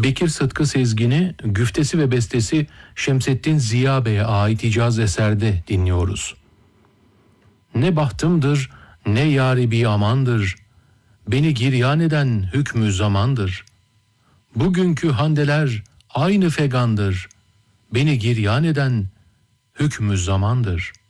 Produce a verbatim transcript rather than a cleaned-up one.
Bekir Sıtkı Sezgin'i güftesi ve bestesi Şemsettin Ziya Bey'e ait icaz eserde dinliyoruz. Ne bahtımdır, ne yâri bir amandır, beni giryan eden hükmü zamandır. Bugünkü handeler aynı fegandır, beni giryan eden hükmü zamandır.